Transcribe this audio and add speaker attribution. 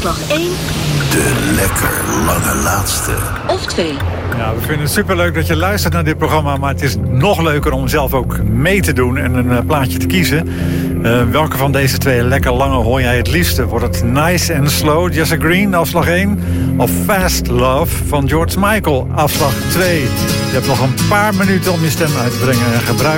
Speaker 1: Afslag 1.
Speaker 2: De lekker lange laatste.
Speaker 1: Of 2.
Speaker 3: Ja, we vinden het superleuk dat je luistert naar dit programma. Maar het is nog leuker om zelf ook mee te doen en een plaatje te kiezen. Welke van deze twee lekker lange hoor jij het liefste? Wordt het Nice and Slow, Jesse Green, afslag 1? Of Fast Love van George Michael, afslag 2? Je hebt nog een paar minuten om je stem uit te brengen. Gebruik